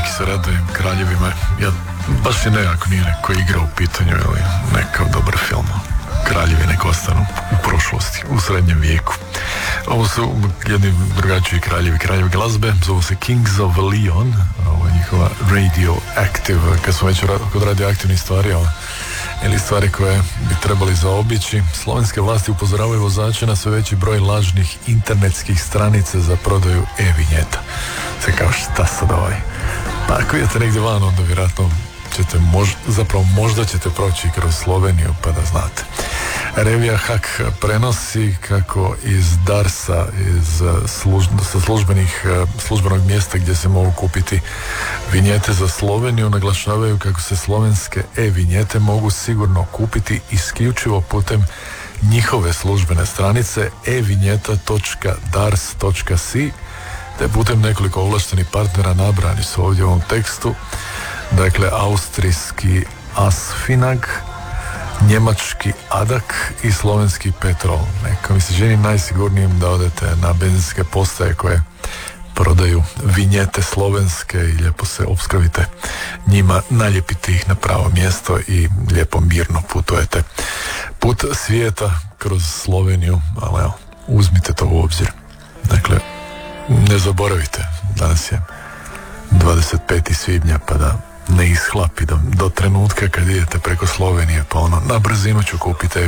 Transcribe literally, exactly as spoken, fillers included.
neki se radujem kraljevima. Ja baš je nekako nije neko igra u pitanju ili nekav dobar film. Kraljevi nek ostanu u prošlosti, u srednjem vijeku. Ovo su jedni drugačiji kraljevi, kraljevi glazbe, zovu se Kings of Leon, ovo je njihova Radioactive, kad smo već kod radioaktivnih stvari, ali ili stvari koje bi trebali zaobići. Slovenske vlasti upozoravaju vozače na sve veći broj lažnih internetskih stranica za prodaju e-vinjeta. Sve kao šta sad ovaj? Pa ako idete negdje van, onda vjerojatno ćete mož, zapravo možda ćete proći kroz Sloveniju pa da znate. Revija Hak prenosi kako iz Darsa, iz služ, sa službenih, službenog mjesta gdje se mogu kupiti vinjete za Sloveniju, naglašavaju kako se slovenske e-vinjete mogu sigurno kupiti isključivo putem njihove službene stranice e vinjeta točka dars točka si te putem nekoliko ovlaštenih partnera, nabrani su ovdje u ovom tekstu. Dakle, austrijski Asfinag, njemački Adak i slovenski Petrol. Neka mi se ženi najsigurnijim da odete na benzinske postaje koje prodaju vinjete slovenske i lijepo se opskrbite njima, naljepite ih na pravo mjesto i lijepo mirno putujete put svijeta kroz Sloveniju, ali evo, uzmite to u obzir. Dakle, ne zaboravite, danas je dvadeset petog svibnja, pa da ne ishlapi do, do trenutka kad idete preko Slovenije, pa ono, na brzinu ću kupiti